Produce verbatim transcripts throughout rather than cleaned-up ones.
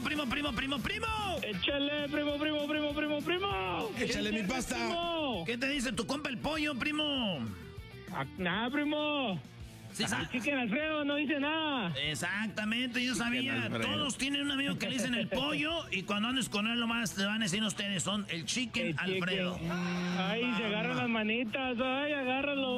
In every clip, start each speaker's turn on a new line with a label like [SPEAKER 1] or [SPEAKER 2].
[SPEAKER 1] primo, primo, primo, primo.
[SPEAKER 2] Échale, primo, primo, primo, primo, primo.
[SPEAKER 3] Échale mi pasta.
[SPEAKER 2] Primo?
[SPEAKER 1] ¿Qué te dice tu compa el pollo, primo?
[SPEAKER 2] Ah, nada, primo.
[SPEAKER 1] Sí,
[SPEAKER 2] El Chicken Alfredo no dice nada.
[SPEAKER 1] Exactamente, yo sabía.
[SPEAKER 3] Alfredo.
[SPEAKER 1] Todos tienen un amigo que le dicen el pollo y cuando andes con él nomás le van a decir ustedes son el Chicken
[SPEAKER 2] El
[SPEAKER 1] Alfredo.
[SPEAKER 2] chicken. Ay, se agarran las manitas. Ay, agárralo.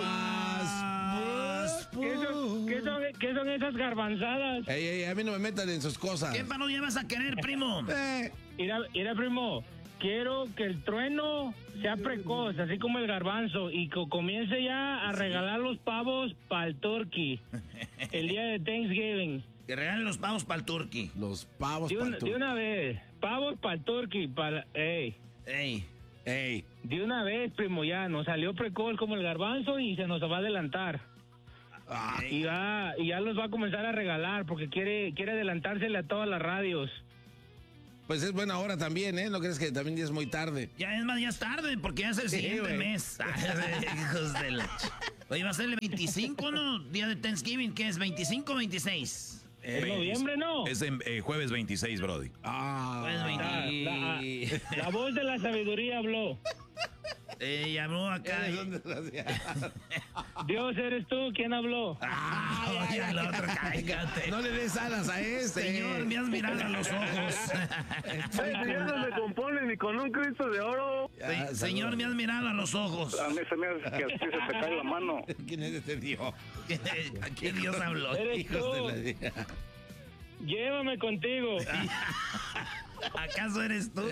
[SPEAKER 1] Más.
[SPEAKER 2] ¿Qué son, qué, son, ¿Qué son esas garbanzadas?
[SPEAKER 3] Ey, ey, a mí no me metan en sus cosas.
[SPEAKER 1] ¿Qué parodia vas a querer, primo?
[SPEAKER 3] Eh,
[SPEAKER 2] Mira, mira, primo. Quiero que el trueno sea precoz, así como el garbanzo, y que comience ya a regalar los pavos para el turkey el día de Thanksgiving.
[SPEAKER 1] Que regalen los pavos para el turkey.
[SPEAKER 3] los pavos
[SPEAKER 2] De, un-
[SPEAKER 3] para tu...
[SPEAKER 2] de una vez, pavos para el turkey, para... Ey,
[SPEAKER 1] Ey.
[SPEAKER 3] Ey,
[SPEAKER 2] de una vez, primo, ya, nos salió precoz como el garbanzo y se nos va a adelantar.
[SPEAKER 3] ah,
[SPEAKER 2] Y, va, y ya los va a comenzar a regalar porque quiere, quiere adelantársele a todas las radios.
[SPEAKER 3] pues es buena hora también, ¿eh? ¿No crees que también ya es muy tarde?
[SPEAKER 1] Ya es más, ya es tarde porque ya es el
[SPEAKER 3] Sí,
[SPEAKER 1] siguiente
[SPEAKER 3] güey.
[SPEAKER 1] mes. Hijos de la ch- Oye, va a ser el veinticinco, ¿no? Día de Thanksgiving, ¿qué es? ¿veinticinco o veintiséis?
[SPEAKER 2] En noviembre, ¿no?
[SPEAKER 4] Es en, eh, jueves veintiséis, Brody.
[SPEAKER 3] Ah,
[SPEAKER 1] Pues
[SPEAKER 2] La,
[SPEAKER 1] veinte...
[SPEAKER 2] la- la voz de la sabiduría habló.
[SPEAKER 1] Eh, llamó acá.
[SPEAKER 3] eres
[SPEAKER 1] y-
[SPEAKER 3] un desgraciado.
[SPEAKER 2] Dios, ¿eres tú? ¿Quién habló?
[SPEAKER 1] Ah, oye, al otro, cállate.
[SPEAKER 3] No le des alas a este.
[SPEAKER 1] Señor, me has mirado a los ojos.
[SPEAKER 5] Ya no se compone ni con un Cristo de oro.
[SPEAKER 3] Ya,
[SPEAKER 1] Se- Señor, me has mirado a los ojos.
[SPEAKER 5] A mí se me hace que así se te cae la mano.
[SPEAKER 3] ¿Quién es este Dios?
[SPEAKER 1] ¿A qué Dios habló?
[SPEAKER 2] Eres
[SPEAKER 3] Hijos
[SPEAKER 2] tú.
[SPEAKER 3] de la vida.
[SPEAKER 2] Llévame contigo.
[SPEAKER 1] ¿Acaso eres tú?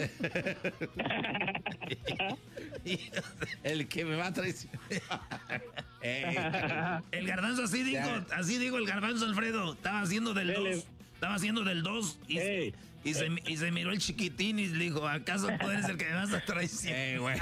[SPEAKER 3] El que me va a traicionar. Ey,
[SPEAKER 1] El garbanzo así dijo,
[SPEAKER 3] Ya.
[SPEAKER 1] así dijo el garbanzo Alfredo. Estaba haciendo del
[SPEAKER 2] Dele.
[SPEAKER 1] dos. Estaba haciendo del dos y,
[SPEAKER 2] Ey.
[SPEAKER 1] y, se, y se miró el chiquitín y le dijo, ¿acaso tú eres el que me vas a traicionar?
[SPEAKER 3] ey, güey.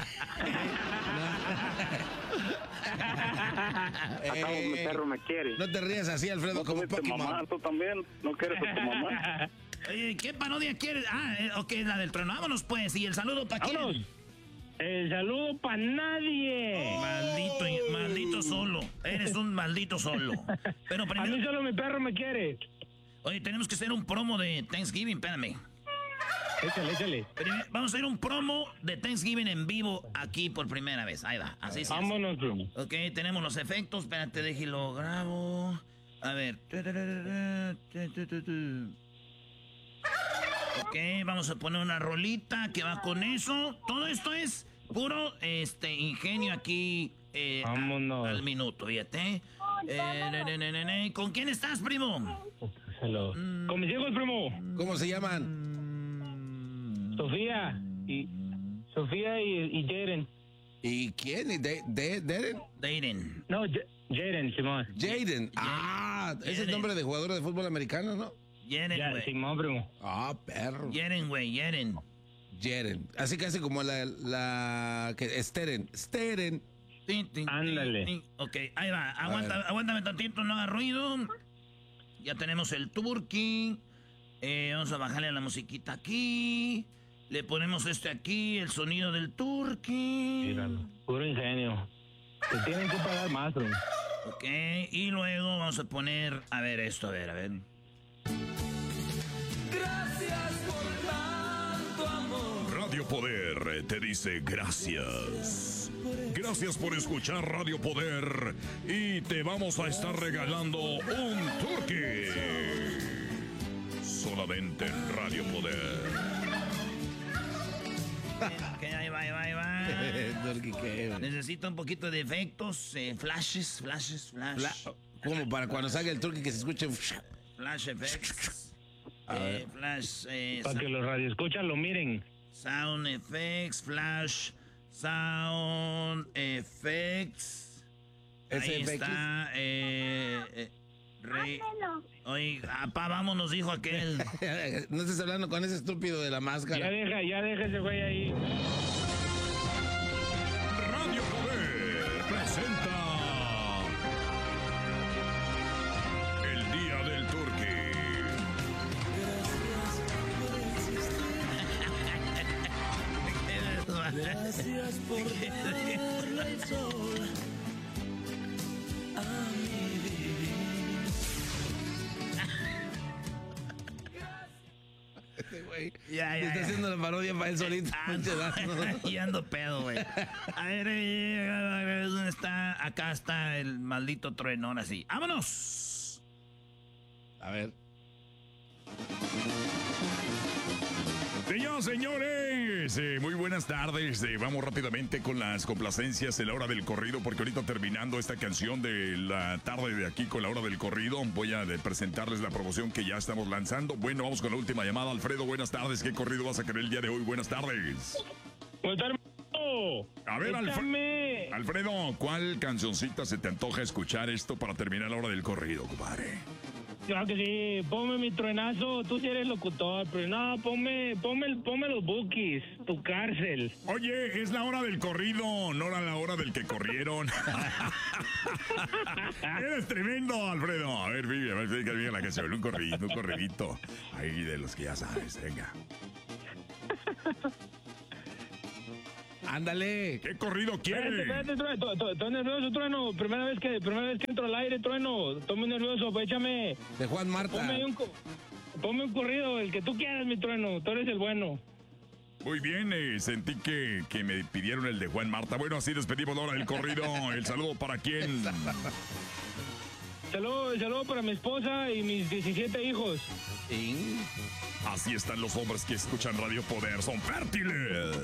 [SPEAKER 5] Acabo, mi
[SPEAKER 3] Ey,
[SPEAKER 5] perro me quiere.
[SPEAKER 3] no te rías así, Alfredo,
[SPEAKER 5] ¿No
[SPEAKER 3] como
[SPEAKER 5] tuviste mamá?
[SPEAKER 3] Pokémon.
[SPEAKER 5] ¿Tú también? ¿No quieres a tu mamá?
[SPEAKER 1] Oye, ¿qué parodia quieres? Ah, eh, ok, la del trueno. Vámonos pues. ¿Y el saludo para quién?
[SPEAKER 2] ¡Vámonos! El saludo para nadie.
[SPEAKER 1] Maldito, maldito solo. Eres un maldito solo. Pero
[SPEAKER 2] A mí
[SPEAKER 1] primero,
[SPEAKER 2] solo mi perro me quiere.
[SPEAKER 1] oye, tenemos que hacer un promo de Thanksgiving. Espérame.
[SPEAKER 2] Échale, échale.
[SPEAKER 1] Primero, vamos a hacer un promo de Thanksgiving en vivo aquí por primera vez. Ahí va. Así se hace.
[SPEAKER 2] Vámonos, primo.
[SPEAKER 1] Ok, tenemos los efectos. Espérate, déjelo grabo. A ver. Ok, vamos a poner una rolita que va con eso. Todo esto es puro este ingenio aquí. eh, a-
[SPEAKER 2] Vámonos.
[SPEAKER 1] al minuto, fíjate. Eh, ne, ne, ne, ne, ne. ¿Con quién estás, primo?
[SPEAKER 2] Hello. Con mis hijos, primo.
[SPEAKER 3] ¿Cómo se llaman?
[SPEAKER 2] Sofía y Sofía y, y Jaden.
[SPEAKER 3] ¿Y quién? ¿Y de, de, Deren?
[SPEAKER 1] Daiden.
[SPEAKER 2] No, J- Jaden, Simón.
[SPEAKER 3] Jaden. Ah, ese es el
[SPEAKER 1] Jaden.
[SPEAKER 3] nombre de jugador de fútbol americano, ¿no?
[SPEAKER 1] Yeren,
[SPEAKER 2] Ya,
[SPEAKER 1] güey.
[SPEAKER 2] Simón, primo.
[SPEAKER 3] Ah, perro.
[SPEAKER 1] Yeren, güey, Yeren.
[SPEAKER 3] Jeren. Así que hace como la, la que Steren. Steren.
[SPEAKER 1] Tin, tin,
[SPEAKER 2] Ándale.
[SPEAKER 1] tin, tin. Ok, ahí va. Aguanta,
[SPEAKER 3] ver.
[SPEAKER 1] aguántame tantito, no haga ruido. Ya tenemos el turkey. Eh, vamos a bajarle a la musiquita aquí. Le ponemos este aquí, el sonido del turkey.
[SPEAKER 2] Míralo. Puro ingenio. Te tienen que pagar más, primo.
[SPEAKER 1] Ok, y luego vamos a poner, a ver esto, a ver, a ver.
[SPEAKER 4] Radio Poder eh, te dice gracias. Gracias por escuchar Radio Poder y te vamos a estar regalando un turkey. Solamente en Radio Poder.
[SPEAKER 1] Ok, ahí va, ahí va, ahí va.
[SPEAKER 3] Turkey, ¿qué?
[SPEAKER 1] Necesito un poquito de efectos, eh, flashes, flashes, flash.
[SPEAKER 3] Fla- Como para cuando salga el turkey que se escuche.
[SPEAKER 1] Flash effects.
[SPEAKER 3] A
[SPEAKER 1] Eh,
[SPEAKER 3] ver.
[SPEAKER 1] flash, eh,
[SPEAKER 2] Para que los radioescuchas lo miren.
[SPEAKER 1] sound effects, flash, sound effects.
[SPEAKER 3] ¿Ese
[SPEAKER 1] Ahí
[SPEAKER 3] effects?
[SPEAKER 1] está. Eh, eh, re- Oye, apá, vámonos, dijo aquel.
[SPEAKER 3] No estés hablando con ese estúpido de la
[SPEAKER 2] Ya
[SPEAKER 3] máscara.
[SPEAKER 2] deja, ya deja ese güey ahí.
[SPEAKER 4] Radio Poder presenta el Día del Turkey.
[SPEAKER 6] Gracias por darle el sol a mi vivir.
[SPEAKER 3] Este güey.
[SPEAKER 1] Ya, ya,
[SPEAKER 3] Está
[SPEAKER 1] ya.
[SPEAKER 3] haciendo la parodia para él solito.
[SPEAKER 1] Y ando pedo, güey. A ver, eh, a ver, ¿dónde está? Acá está el maldito truenón así. ¡Vámonos!
[SPEAKER 3] A ver.
[SPEAKER 4] Señoras, señores, eh, muy buenas tardes. Eh, vamos rápidamente con las complacencias en la hora del corrido, porque ahorita terminando esta canción de la tarde de aquí con la hora del corrido, voy a de presentarles la promoción que ya estamos lanzando. Bueno, vamos con la última llamada. Alfredo, buenas tardes. ¿Qué corrido vas a querer el día de hoy? Buenas tardes.
[SPEAKER 2] Buenas tardes.
[SPEAKER 4] A ver, Alfredo.
[SPEAKER 2] Échame.
[SPEAKER 4] Alfredo, ¿cuál cancioncita se te antoja escuchar esto para terminar la hora del corrido, compadre?
[SPEAKER 2] Claro que sí, ponme mi truenazo, tú sí eres locutor, pero no, ponme, ponme, ponme los bookies, tu cárcel.
[SPEAKER 4] Oye, es la hora del corrido, no era la hora del que corrieron. Eres tremendo, Alfredo. A ver, vive, a ver, vive, vive la canción, un corridito, un corridito. Ahí de los que ya sabes, venga.
[SPEAKER 3] Ándale.
[SPEAKER 4] ¿Qué corrido
[SPEAKER 2] Espérate,
[SPEAKER 4] quiere?
[SPEAKER 2] espérate, trueno, to- to- estoy nervioso, trueno, primera vez que, primera vez que entro al aire, trueno, estoy muy nervioso, pues échame,
[SPEAKER 3] De Juan Marta.
[SPEAKER 2] ponme ahí un, co- ponme un corrido, el que tú quieras, mi trueno, tú eres el bueno.
[SPEAKER 4] Muy bien, eh, sentí que, que me pidieron el de Juan Marta. Bueno, así despedimos la hora del corrido. El saludo para quién.
[SPEAKER 2] Saludos, saludo para mi esposa y mis diecisiete hijos.
[SPEAKER 3] Sí.
[SPEAKER 4] Así están los hombres que escuchan Radio Poder. Son fértiles.